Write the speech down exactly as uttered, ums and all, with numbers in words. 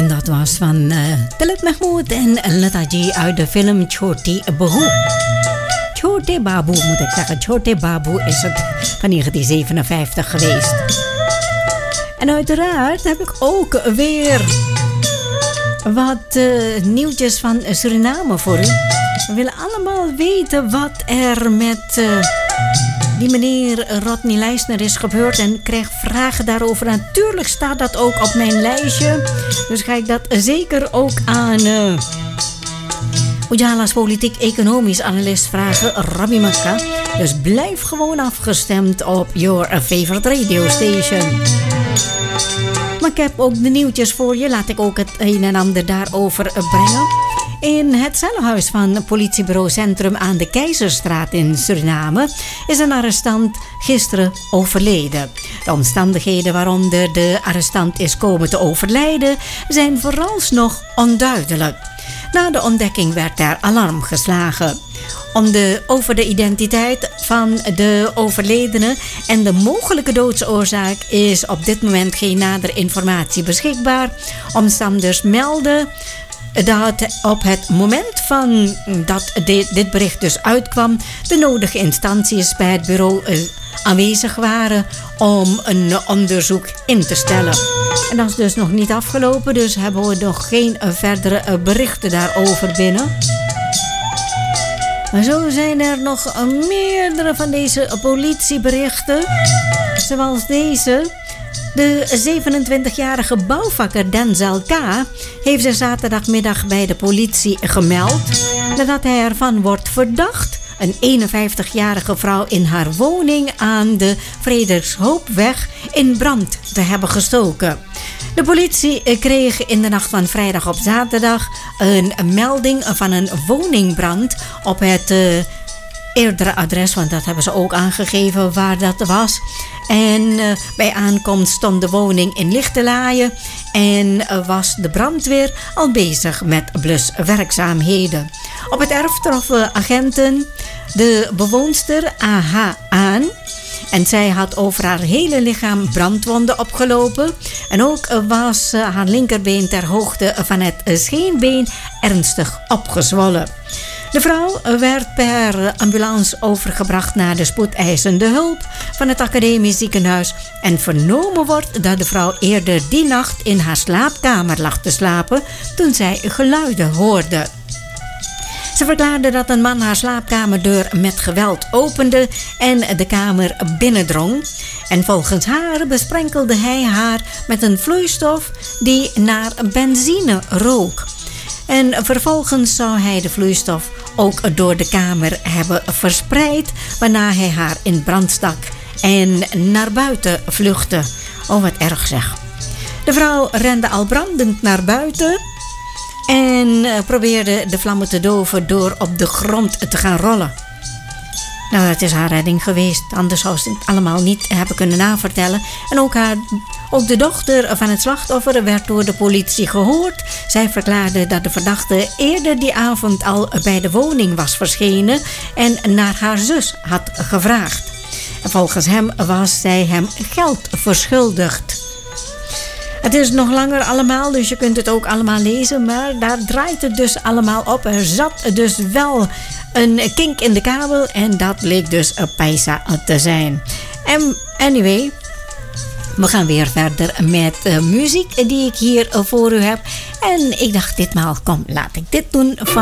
En dat was van uh, Tillet Mahmood en Lataji uit de film Choti Babu. Choti Babu moet ik zeggen. Choti Babu is het van negentien zevenenvijftig geweest. En uiteraard heb ik ook weer wat uh, nieuwtjes van Suriname voor u. We willen allemaal weten wat er met uh, die meneer Rodney Leisner is gebeurd. En krijg vragen daarover. Natuurlijk staat dat ook op mijn lijstje. Dus ga ik dat zeker ook aan uh, Ujala's politiek-economisch analist vragen, Rabbi Makka. Dus blijf gewoon afgestemd op your favorite radio station. Maar ik heb ook de nieuwtjes voor je. Laat ik ook het een en ander daarover brengen. In het cellenhuis van politiebureau Centrum aan de Keizerstraat in Suriname is een arrestant gisteren overleden. De omstandigheden waaronder de arrestant is komen te overlijden zijn vooralsnog onduidelijk. Na de ontdekking werd er alarm geslagen. Om de, over de identiteit van de overledene en de mogelijke doodsoorzaak is op dit moment geen nadere informatie beschikbaar. Omstanders melden dat op het moment van dat dit, dit bericht dus uitkwam, de nodige instanties bij het bureau uh, aanwezig waren om een onderzoek in te stellen. En dat is dus nog niet afgelopen, dus hebben we nog geen uh, verdere uh, berichten daarover binnen. Maar zo zijn er nog uh, meerdere van deze uh, politieberichten, zoals deze. De zevenentwintigjarige bouwvakker Denzel K. heeft zich zaterdagmiddag bij de politie gemeld nadat hij ervan wordt verdacht een eenenvijftigjarige vrouw in haar woning aan de Frederikshoopweg in brand te hebben gestoken. De politie kreeg in de nacht van vrijdag op zaterdag een melding van een woningbrand op het uh, eerdere adres, want dat hebben ze ook aangegeven waar dat was. En uh, bij aankomst stond de woning in lichte laaien en uh, was de brandweer al bezig met bluswerkzaamheden. Op het erf troffen agenten de bewoonster A H aan. En zij had over haar hele lichaam brandwonden opgelopen. En ook uh, was uh, haar linkerbeen ter hoogte van het uh, scheenbeen ernstig opgezwollen. De vrouw werd per ambulance overgebracht naar de spoedeisende hulp van het academisch ziekenhuis en vernomen wordt dat de vrouw eerder die nacht in haar slaapkamer lag te slapen toen zij geluiden hoorde. Ze verklaarde dat een man haar slaapkamerdeur met geweld opende en de kamer binnendrong. En volgens haar besprenkelde hij haar met een vloeistof die naar benzine rook. En vervolgens zou hij de vloeistof ook door de kamer hebben verspreid, waarna hij haar in brand stak en naar buiten vluchtte. Oh, wat erg zeg. De vrouw rende al brandend naar buiten en probeerde de vlammen te doven door op de grond te gaan rollen. Nou, dat is haar redding geweest. Anders zou ze het allemaal niet hebben kunnen navertellen. En ook, haar, ook de dochter van het slachtoffer werd door de politie gehoord. Zij verklaarde dat de verdachte eerder die avond al bij de woning was verschenen en naar haar zus had gevraagd. En volgens hem was zij hem geld verschuldigd. Het is nog langer allemaal, dus je kunt het ook allemaal lezen. Maar daar draait het dus allemaal op. Er zat dus wel een kink in de kabel en dat bleek dus een paisa te zijn. En anyway, we gaan weer verder met uh, muziek die ik hier uh, voor u heb. En ik dacht ditmaal, kom, laat ik dit doen van